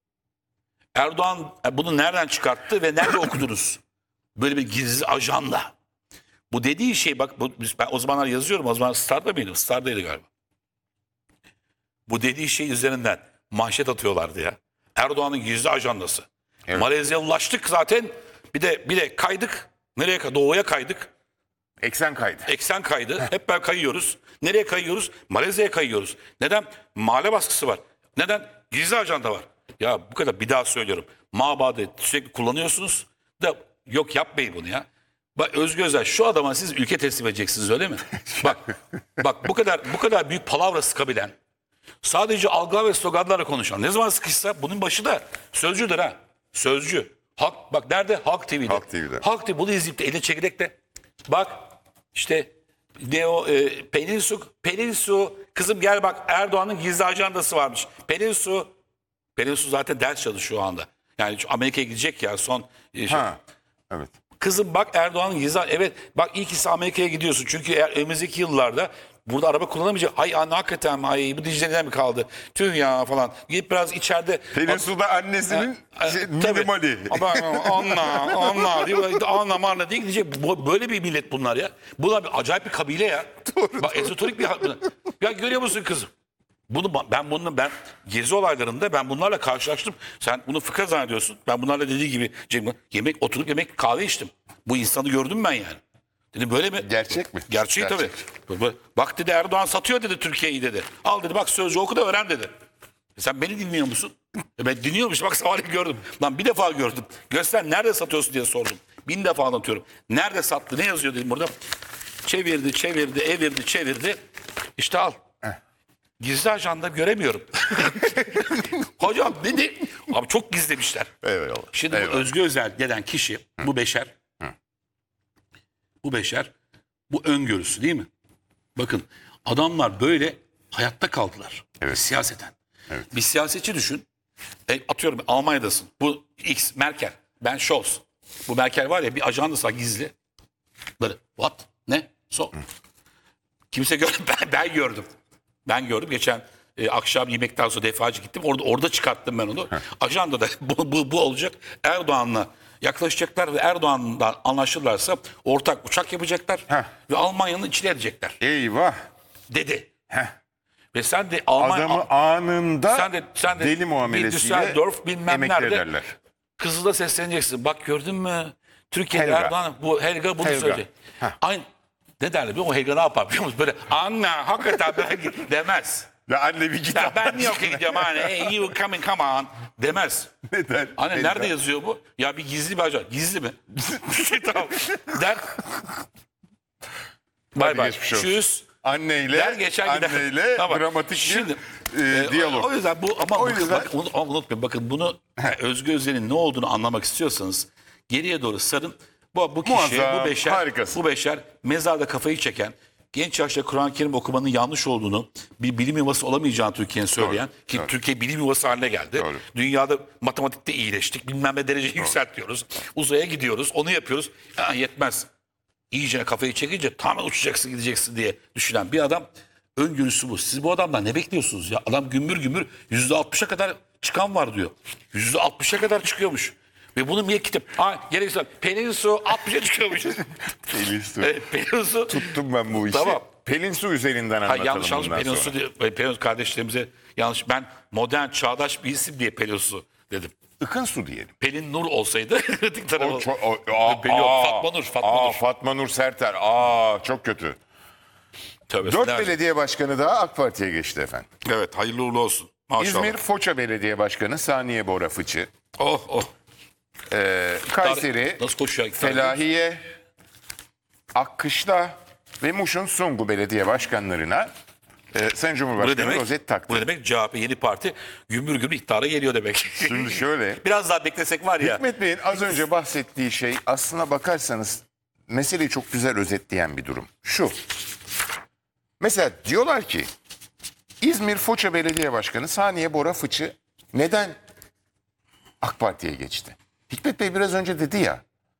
Erdoğan bunu nereden çıkarttı ve nerede okudunuz? Böyle bir gizli ajanda. Bu dediği şey bak bu, ben o zamanlar yazıyorum. O zaman Star'da mıydım? Star'daydı galiba. Bu dediği şey üzerinden manşet atıyorlardı ya. Erdoğan'ın gizli ajandası. Evet. Malezya'ya ulaştık zaten. Bir de bir de kaydık. Nereye kaydık? Doğuya kaydık. Eksen kaydı. Eksen kaydı. Hep beraber kayıyoruz. Nereye kayıyoruz? Malezya'ya kayıyoruz. Neden? Mahalle baskısı var. Neden? Gizli ajanda var. Ya bu kadar, bir daha söylüyorum. Mabadı sürekli kullanıyorsunuz da yok, yapmayın bunu ya. Bak Özgür Özel, şu adama siz ülke teslim edeceksiniz, öyle mi? Bak bak bu kadar bu kadar büyük palavra sıkabilen, sadece algılar ve sloganlarla konuşan, ne zaman sıkışsa bunun başı da sözcüdür ha. Sözcü. Halk, bak nerede? Halk T V'de. Halk T V'de. Halk T V bunu izleyip de eline çekirdek de bak işte ne o e, Pelin Su, Pelin Su kızım gel bak, Erdoğan'ın gizli ajandası varmış. Pelin Su, Pelin Su zaten ders çalışıyor o anda. Yani şu Amerika'ya gidecek ya son e, şey. Ha. Evet. Kızım bak Erdoğan'ın gizli, evet bak iyi ki sen Amerika'ya gidiyorsun. Çünkü eğer önümüzdeki yıllarda burada araba kullanamayacak. Ay anne hakikaten mi? Ay bu Dicle'den mi kaldı? Tüh ya falan. Gidip biraz içeride... Pelin Su da annesinin E, şey, tabii. minimali. Ama anla, anla diyor. Anla marla diye gidecek. Bu- Böyle bir millet bunlar ya. Bunlar bir acayip bir kabile ya. Bak ezoterik bir... Ya görüyor musun kızım? Bunu ben bunu ben gezi olaylarında ben bunlarla karşılaştım. Sen bunu fıkra zannediyorsun. Ben bunlarla dediği gibi Cem, yemek oturup yemek kahve içtim. Bu insanı gördüm ben yani. Dedim böyle mi? Gerçek mi? Gerçeği Gerçek. tabii. Böyle, bak dedi Erdoğan satıyor dedi Türkiye'yi dedi. Al dedi bak sözcü oku da öğren dedi. E sen beni dinliyor musun? E ben dinliyormuş, bak sabahleyin gördüm. Lan bir defa gördüm. Göster nerede satıyorsun diye sordum. Bin defa anlatıyorum. Nerede sattı, ne yazıyor dedim burada. Çevirdi çevirdi evirdi çevirdi. İşte al. Gizli ajanda göremiyorum. Hocam dedi. Abi çok gizlemişler. Eyvallah. Şimdi Eyvallah. bu Özgür Özel denen kişi, bu beşer, bu beşer, bu öngörüsü değil mi? Bakın adamlar böyle hayatta kaldılar. Evet. Siyaseten. Evet. Bir siyasetçi düşün. E, atıyorum Almanya'dasın. Bu X, Merkel. Ben Scholz. Bu Merkel var ya, bir ajandası var gizli. Böyle what? Ne? So. Kimse gör ben, ben gördüm. Ben gördüm. Geçen e, akşam yemekten sonra defalarca gittim. Orada orada çıkarttım ben onu. Ajandada bu, bu, bu olacak. Erdoğan'la yaklaşacaklar ve Erdoğan'la anlaşırlarsa ortak uçak yapacaklar. Heh. Ve Almanya'nın içine edecekler. Eyvah. Dedi. Heh. Ve sen de Almanya... Adamı anında sen de, sen de deli muamelesiyle Düsseldorf bilmem emekli nerede ederler. Kızıl'a sesleneceksin. Bak gördün mü? Türkiye'de Helga. Erdoğan, bu Helga bunu Helga. söyledi. Heh. Aynı ne derler? O Helga ne yapar biliyor musun? Böyle anne hakikaten ben demez. Ya anne bir git. Ya ben niye okey gideceğim anne? Hey you coming come on demez. Neden? Anne Helga. nerede yazıyor bu? Ya bir gizli bir ajan. Gizli mi? Tamam. Der. Bay Hadi bay. geçmiş olsun. Tschüss. Anneyle, Der geçer gider. anneyle Tamam. dramatik Şimdi, bir e, e, diyalog. O yüzden bu ama O bakın, yüzden- bak, onu, ama unutmayın. Bakın bunu Özgür Özel'in ne olduğunu anlamak istiyorsanız geriye doğru sarın. Bu, bu kişi, Muazzam, bu beşer, harikasın. bu beşer mezarda kafayı çeken, genç yaşta Kur'an-ı Kerim okumanın yanlış olduğunu, bir bilim yuvası olamayacağını Türkiye'nin söyleyen Doğru, ki doğru. Türkiye bilim yuvası haline geldi. Doğru. Dünyada matematikte iyileştik, bilmem ne derece yükseltiyoruz. Uzaya gidiyoruz, onu yapıyoruz. Ha, yetmez. İyice kafayı çekince tamamen uçacaksın gideceksin diye düşünen bir adam, öngörüsü bu. Siz bu adamdan ne bekliyorsunuz ya? Adam gümbür gümbür yüzde altmışa kadar çıkan var diyor. yüzde altmışa kadar çıkıyormuş. Ve bunu niye kitap? Ha gerekirse Pelin Su altmışa çıkıyormuş. Pelin Su. Evet, Pelin Su. Tuttum ben bu işi. Tamam. Pelin Su üzerinden Ha, anlatalım yanlış yanlış bundan Pelin sonra. Su diye, Pelin Su kardeşlerimize yanlış. Ben modern çağdaş bir isim diye Pelin Su dedim. Ikın Su diyelim. Pelin Nur olsaydı öteki tarafa. O çok, o, aa, Pelin yok, aa, Fatma Nur, Fatma aa, Nur. Fatma Nur Serter. Aa, çok kötü. Tövbe Dört estağfurullah. belediye başkanı daha AK Parti'ye geçti efendim. Evet hayırlı uğurlu olsun. Maşallah. İzmir Foça Belediye Başkanı Saniye Bora Fıçı. Oh oh. Ee, Kayseri Nasıl koşuyor? Felahiye, Akkışla ve Muş'un Sungu Belediye Başkanlarına e, Sayın Bu ne Cumhurbaşkanı demek? rozet taktı. Bu ne demek? C H P yeni parti gümbür gümbür iktidara geliyor demek. Şimdi şöyle. Biraz daha beklesek var ya. Hikmet Bey'in az önce bahsettiği şey aslına bakarsanız meseleyi çok güzel özetleyen bir durum. Şu. Mesela diyorlar ki İzmir Foça Belediye Başkanı Saniye Bora Fıçı neden AK Parti'ye geçti? Hikmet Bey biraz önce dedi ya,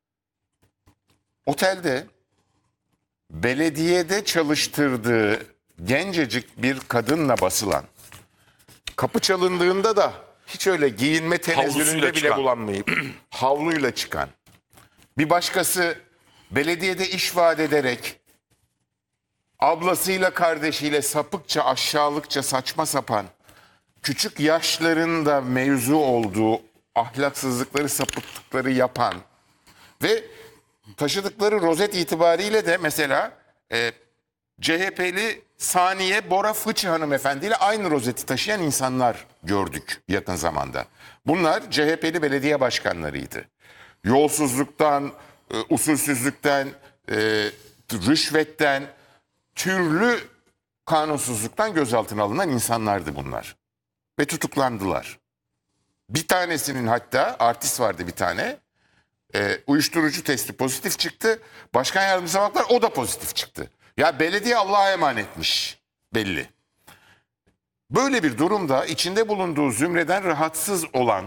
otelde belediyede çalıştırdığı gencecik bir kadınla basılan, kapı çalındığında da hiç öyle giyinme tenezzülünde Havlusuyla bile çıkan. bulanmayıp havluyla çıkan, bir başkası belediyede iş vaat ederek ablasıyla kardeşiyle sapıkça aşağılıkça saçma sapan küçük yaşlarında mevzu olduğu ahlaksızlıkları sapıklıkları yapan ve taşıdıkları rozet itibariyle de mesela e, C H P'li Saniye Bora Fıçı hanımefendiyle aynı rozeti taşıyan insanlar gördük yakın zamanda. Bunlar C H P'li belediye başkanlarıydı. Yolsuzluktan, e, usulsüzlükten, e, rüşvetten, türlü kanunsuzluktan gözaltına alınan insanlardı bunlar. Ve tutuklandılar. Bir tanesinin, hatta artist vardı bir tane, e, uyuşturucu testi pozitif çıktı. Başkan yardımcısına baktılar, o da pozitif çıktı. Ya belediye Allah'a emanetmiş belli. Böyle bir durumda içinde bulunduğu zümreden rahatsız olan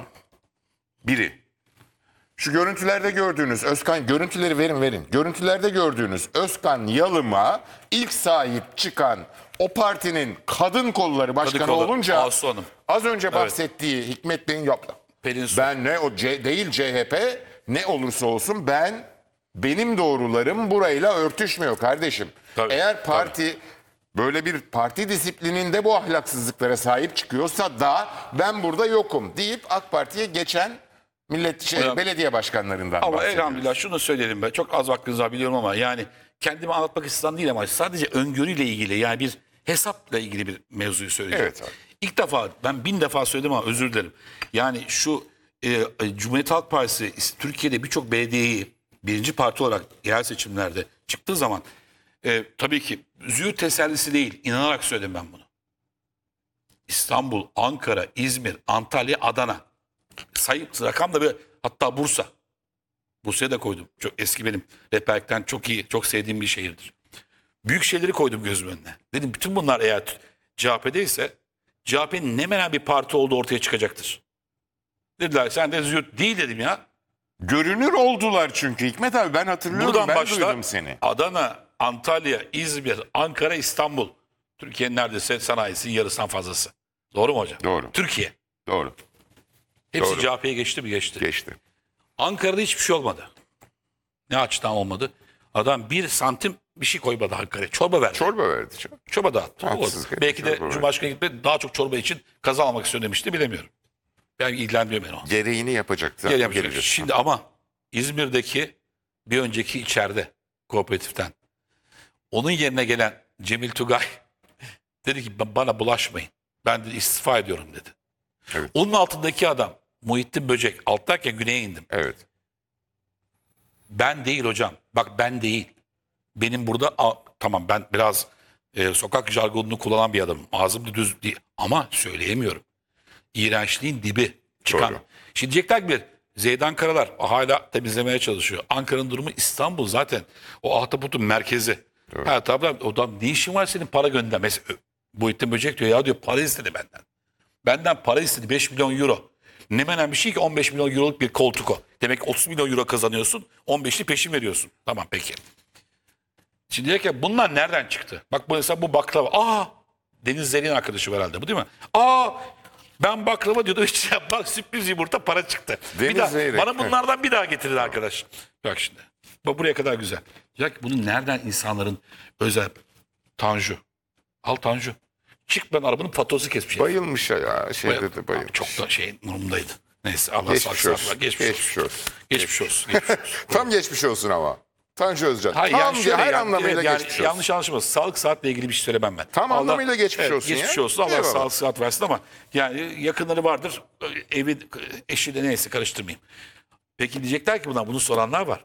biri. Şu görüntülerde gördüğünüz Özkan, görüntüleri verin verin. Görüntülerde gördüğünüz Özkan Yalım'a ilk sahip çıkan o partinin kadın kolları başkanı kolu, olunca Asu Hanım. az önce bahsettiği Hikmet Bey'in yaptı. Pelin Su. Ben ne o C, değil C H P, ne olursa olsun ben, benim doğrularım burayla örtüşmüyor kardeşim. Tabii, Eğer parti böyle bir parti disiplininde bu ahlaksızlıklara sahip çıkıyorsa da ben burada yokum deyip AK Parti'ye geçen millet şey, Hocam, belediye başkanlarından Ama bahsediyoruz. elhamdülillah şunu söyleyelim ben. Çok az vaktiniz var biliyorum ama yani kendimi anlatmak istedim değil ama sadece öngörüyle ilgili, yani bir hesapla ilgili bir mevzuyu söyleyeceğim. Evet abi. İlk defa, ben bin defa söyledim ama özür dilerim. Yani şu e, e, Cumhuriyet Halk Partisi Türkiye'de birçok belediyeyi birinci parti olarak yerel seçimlerde çıktığı zaman e, tabii ki züğürt tesellisi değil, inanarak söyledim ben bunu. İstanbul, Ankara, İzmir, Antalya, Adana. Sayıp rakam da bir, hatta Bursa. Bursa'ya da koydum. Çok eski, benim rehberlikten çok iyi, çok sevdiğim bir şehirdir. Büyük şeyleri koydum gözümün önüne. Dedim bütün bunlar eğer C H P'deyse C H P'nin ne menen bir parti olduğu ortaya çıkacaktır. Dediler sen de züğürt değil dedim ya. Görünür oldular çünkü Hikmet abi, ben hatırlıyorum, Buradan ben başla duydum seni. Adana, Antalya, İzmir, Ankara, İstanbul. Türkiye'nin neredeyse sanayisinin yarısından fazlası. Doğru mu hocam? Doğru. Türkiye. Doğru, Hepsi Doğru. C H P'ye geçti mi? Geçti. geçti. Ankara'da hiçbir şey olmadı. Ne açıdan olmadı? Adam bir santim bir şey koymadı Ankara'ya. Çorba verdi. Çorba verdi. Çorba. Çorba dağıttı. Haksızlık etti, Belki de çorba verdi. Cumhurbaşkanı gitmedi, daha çok çorba için kaza almak istiyor demişti, bilemiyorum. Yani ilgilendiriyor beni o. Gereğini yapacaktı. Gel yapacak. Geleceğiz. Şimdi ama İzmir'deki bir önceki içeride kooperatiften onun yerine gelen Cemil Tugay dedi ki bana bulaşmayın. Ben de istifa ediyorum dedi. Evet. Onun altındaki adam Muhittin Böcek, alttayken güneye indim. Evet. Ben değil hocam. Bak ben değil. Benim burada a, tamam ben biraz e, sokak jargonunu kullanan bir adamım. Ağzım da düz değil ama söyleyemiyorum. İğrençliğin dibi çıkan. Doğru. Şimdi diyecekler ki bir Zeydan Karalar hala temizlemeye çalışıyor. Ankara'nın durumu, İstanbul zaten o ahtapotun merkezi. Ha tabii o adam, ne işin var senin para gönder. Mesela Muhittin Böcek diyor ya, diyor para istedi benden. Benden para istedi beş milyon euro. Ne menen bir şey ki on beş milyon euroluk bir koltuk o. Demek ki otuz milyon euro kazanıyorsun, on beşli peşin veriyorsun. Tamam peki. Şimdi diyor ki bunlar nereden çıktı? Bak bu mesela bu baklava. Aa, Deniz Zerrin arkadaşı herhalde bu değil mi? Aa, ben baklava diyordum işte, bak sürpriz yumurta para çıktı. Deniz bir daha, Zeyrek, bana bunlardan bir daha getirin arkadaş. Bak şimdi. Bak buraya kadar güzel. Ya ki bunu nereden insanların özel. Tanju. Al Tanju. Çık, ben arabanın faturası kesmiş. Bayılmış ya. Şeyde Bayıl- de bayılmış. Çok da şey durumdaydı. Neyse Allah Geçmiş sağlık olsun. versin. Geçmiş, Geçmiş olsun. olsun. Geçmiş olsun. Geçmiş olsun. Tam geçmiş olsun ama. Tanju Özcan. Hayır, Tam yani şöyle her yani, anlamıyla evet, yani geçmiş olsun. yanlış anlaşılmasın. Sağlık saatle ilgili bir şey söylemem ben. Tam anlamıyla geçmiş olsun ya. Geçmiş olsun. Allah Eyvallah. sağlık saat versin ama yani yakınları vardır. Evi, eşiyle neyse karıştırmayayım. Peki diyecekler ki buna, bunu soranlar var.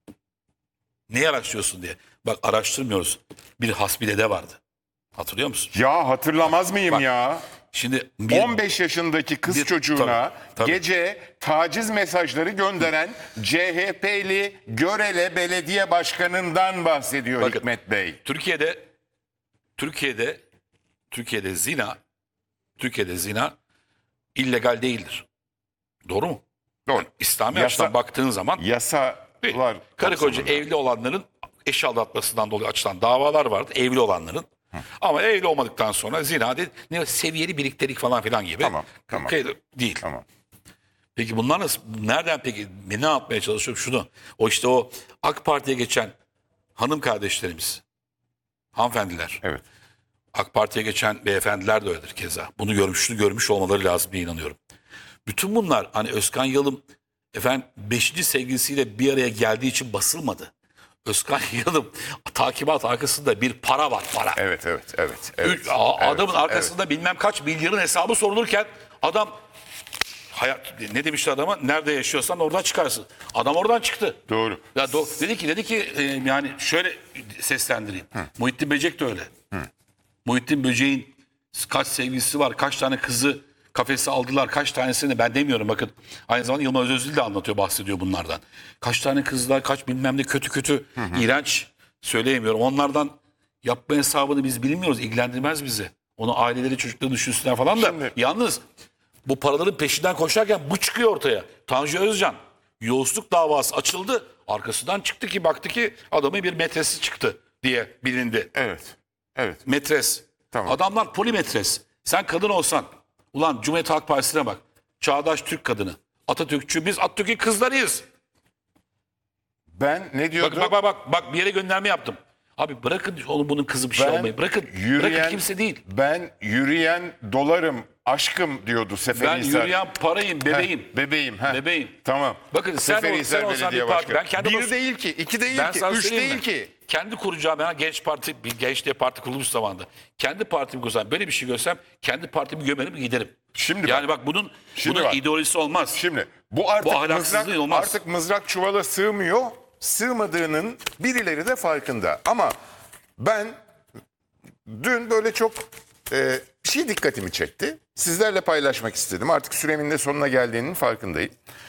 Neyi araştırıyorsun diye. Bak araştırmıyoruz. Bir hasbidede vardı. Hatırlıyor musun? Ya hatırlamaz mıyım Bak, ya? Şimdi bir, on beş yaşındaki kız bir- çocuğuna tabii, tabii. gece taciz mesajları gönderen C H P'li Görele Belediye Başkanı'ndan bahsediyor Bakın, Hikmet Bey. Türkiye'de Türkiye'de Türkiye'de zina Türkiye'de zina illegal değildir. Doğru mu? Doğru. Yani İslami Yasa- açıdan baktığın zaman Yasalar. karı koca kapsamında. evli olanların eş aldatmasından dolayı açılan davalar vardı. Evli olanların. Ama evli olmadıktan sonra zina de, ne seviyeli birliktelik falan filan gibi. Tamam, tamam. Kaydı- Değil. Tamam. Peki bunlar nasıl? Nereden peki? Ne yapmaya çalışıyorum? Şunu. O işte o AK Parti'ye geçen hanım kardeşlerimiz. Hanımefendiler. Evet. AK Parti'ye geçen beyefendiler de öyledir keza. Bunu görmüş, görmüş olmaları lazım diye inanıyorum. Bütün bunlar hani Özkan Yalım efendim beşinci sevgilisiyle bir araya geldiği için basılmadı. Özkan Yalım takibat arkasında bir para var, para. Evet, evet, evet. evet, Üç- a- evet, adamın evet. arkasında bilmem kaç milyarın hesabı sorulurken Adam hayat ne demişti adama? Nerede yaşıyorsan oradan çıkarsın. Adam oradan çıktı. Doğru. Ya do- dedi ki dedi ki e, yani şöyle seslendireyim. Muhittin Böcek de öyle. Muhittin Böcek'in kaç sevgilisi var, kaç tane kızı kafese aldılar, kaç tanesini ben demiyorum bakın. Aynı zamanda Yılmaz Özdil de anlatıyor, bahsediyor bunlardan. Kaç tane kızlar, kaç bilmem ne kötü kötü, iğrenç söyleyemiyorum. Onlardan yapma hesabını biz bilmiyoruz, ilgilendirmez bizi. Onu aileleri, çocukları düşünsünler falan da. Şimdi- Yalnız bu paraların peşinden koşarken bu çıkıyor ortaya. Tanju Özcan yolsuzluk davası açıldı. Arkasından çıktı ki baktı ki adamın bir metresi çıktı diye bilindi. Evet. Evet. Metres. Tamam. Adamlar polimetres. Sen kadın olsan, ulan Cumhuriyet Halk Partisi'ne bak. Çağdaş Türk kadını. Atatürkçü, biz Atatürk'ün kızlarıyız. Ben ne diyordum? Bak bak bak bak bak bir yere gönderme yaptım. Abi bırakın onun bunun kızı bir şey Ben olmayı. Bırakın. yürüyen, bırakın kimse değil. Ben yürüyen dolarım, aşkım diyordu Ben Seferihisar. yürüyen parayım, bebeğim. Heh, bebeğim. heh. Bebeğim. Tamam. Bakın sen, ol, Seferihisar sen olsan Belediye bir parti. Başkanı. Ben kendi Bir değil ki, iki değil Ben ki, sana üç söyleyeyim değil mi? ki. Kendi kuracağım ben genç parti, bir genç diye parti kurulmuş zamanda. Kendi partimi kursam, böyle bir şey görsem kendi partimi gömerim giderim. Şimdi yani bak- bak, bunun Şimdi bunun bak. ideolojisi olmaz. Şimdi bu artık Bu ahlaksızlık mızrak, olmaz. artık mızrak çuvala sığmıyor. Sığmadığının birileri de farkında. Ama ben dün böyle çok e, bir şey dikkatimi çekti. Sizlerle paylaşmak istedim. Artık süremin de sonuna geldiğinin farkındayım.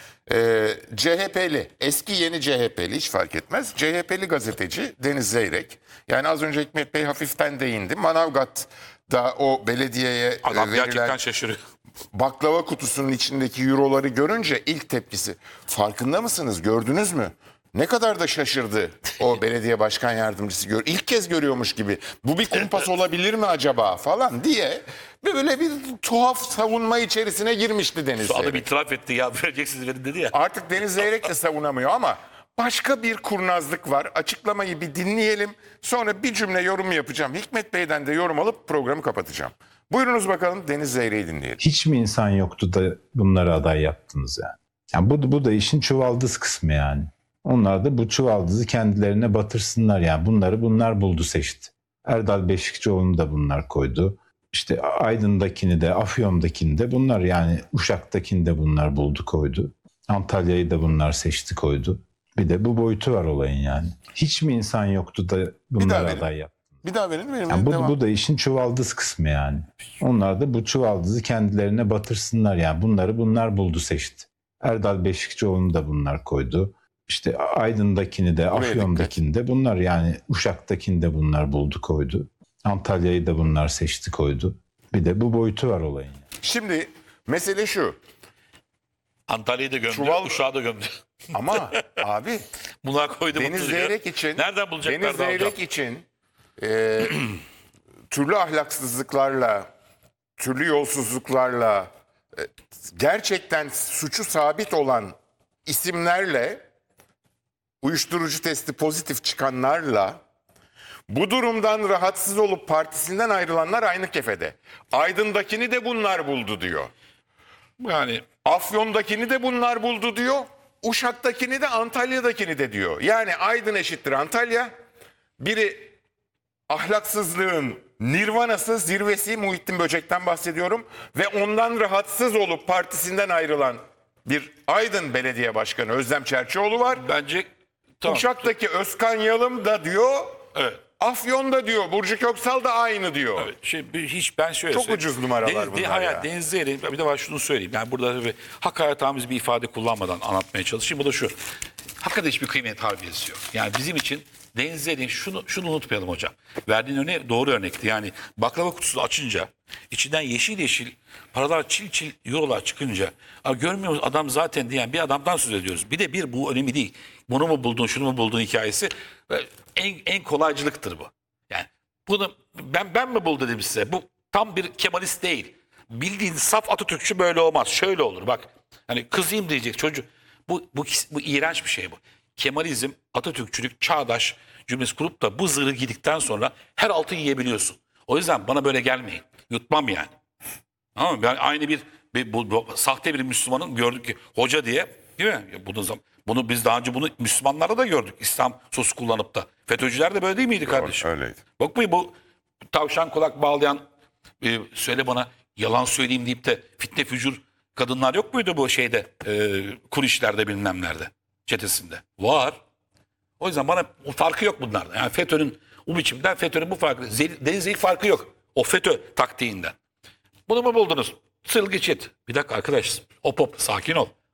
E, C H P'li, eski yeni C H P'li hiç fark etmez. C H P'li gazeteci Deniz Zeyrek. Yani az önce Hikmet Bey hafiften değindi. Manavgat'ta o belediyeye e, Adam verilen gerçekten şaşırıyor. baklava kutusunun içindeki euroları görünce ilk tepkisi, farkında mısınız, gördünüz mü? Ne kadar da şaşırdı o belediye başkan yardımcısı. Gör, ilk kez görüyormuş gibi. Bu bir kumpas olabilir mi acaba falan diye böyle bir tuhaf savunma içerisine girmişti Deniz Adam Zeyrek. itiraf etti ya, vereceksiniz verin dedi ya. Artık Deniz Zeyrek de savunamıyor ama başka bir kurnazlık var. Açıklamayı bir dinleyelim. Sonra bir cümle yorum yapacağım. Hikmet Bey'den de yorum alıp programı kapatacağım. Buyurunuz bakalım, Deniz Zeyrek'i dinleyelim. Hiç mi insan yoktu da bunları aday yaptınız yani? Yani bu, bu da işin çuvaldız kısmı yani. Onlar da bu çuvaldızı kendilerine batırsınlar yani. Bunları bunlar buldu, seçti. Erdal Beşikçioğlu'nu da bunlar koydu. İşte Aydın'dakini de, Afyon'dakini de bunlar, yani Uşak'takini de bunlar buldu, koydu. Antalya'yı da bunlar seçti, koydu. Bir de bu boyutu var olayın yani. Hiç mi insan yoktu da daha bunları verin. aday yaptı? Bir daha verin. verin Yani bu, devam. bu da işin çuvaldız kısmı yani. Onlar da bu çuvaldızı kendilerine batırsınlar yani. Bunları bunlar buldu, seçti. Erdal Beşikçioğlu'nu da bunlar koydu. İşte Aydın'dakini de, Buraya Afyon'dakini de bunlar, yani Uşak'takini de bunlar buldu, koydu. Antalya'yı da bunlar seçti, koydu. Bir de bu boyutu var olayın. Şimdi mesele şu. Antalya'yı da gömdü, Çuval- Uşak'ı da gömdü. Ama abi Bunlar koydu. Deniz mutlu diyor. Zeyrek için Nereden bulacaklar Deniz da hocam? Zeyrek için e, türlü ahlaksızlıklarla, türlü yolsuzluklarla, e, gerçekten suçu sabit olan isimlerle, uyuşturucu testi pozitif çıkanlarla, bu durumdan rahatsız olup partisinden ayrılanlar aynı kefede. Aydın'dakini de bunlar buldu diyor. Yani Afyon'dakini de bunlar buldu diyor. Uşak'takini de, Antalya'dakini de diyor. Yani Aydın eşittir Antalya. Biri ahlaksızlığın nirvanası, zirvesi, Muhittin Böcek'ten bahsediyorum. Ve ondan rahatsız olup partisinden ayrılan bir Aydın Belediye Başkanı Özlem Çerçioğlu var. bence tamam. Uşak'taki Özkan Yalım da diyor. Evet. Afyon'da diyor. Burcu Köksal da aynı diyor. Evet, şey, bir- hiç ben şöyle Çok söyleyeyim. ucuz numaralar Deniz, bunlar hayır, ya. Deniz Zeyrek, bir de var şunu söyleyeyim. Yani burada tabii hakaretamiz bir ifade kullanmadan anlatmaya çalışayım. Bu da şu. Hakikaten hiçbir kıymet harbiyesi yok. Yani bizim için Deniz Zeyrek'in şunu, şunu unutmayalım hocam. Verdiğin örnek doğru örnekti. Yani baklava kutusunu açınca içinden yeşil yeşil paralar, çil çil eurolar çıkınca, görmüyor musun adam zaten diyen bir adamdan söz ediyoruz. Bir de bir bu önemli değil. Bunu mu buldun, şunu mu buldun hikayesi en, en kolaycılıktır bu. Yani bunu ben ben mi bul dedim size. Bu tam bir Kemalist değil. Bildiğin saf Atatürkçü böyle olmaz. Şöyle olur bak. Hani kızayım diyecek çocuk. Bu, bu, bu iğrenç bir şey bu. Kemalizm, Atatürkçülük, çağdaş cümlesi kurup da bu zırhı giydikten sonra her altı yiyebiliyorsun. O yüzden bana böyle gelmeyin. Yutmam yani. Ama ben aynı bir, bir bu, bu, sahte bir Müslümanın gördük ki hoca diye, değil mi? Ya Bunu, bunu biz daha önce bunu Müslümanlarda da gördük. İslam sosu kullanıp da. FETÖ'cüler de böyle değil miydi kardeşim? Öyleydi. Bak bu bu tavşan kulak bağlayan e, söyle bana Yalan söyleyeyim deyip de fitne fücur kadınlar yok muydu bu şeyde e, kur işlerde bilmem nerede çetesinde? Var. O yüzden bana o farkı yok bunlarda. Yani FETÖ'nün o biçimden FETÖ'nün bu farkı. Deniz Zeyik farkı yok. O FETÖ taktiğinden. Bunu mu buldunuz? Sıl geçit. Bir dakika arkadaş. Hop hop sakin ol.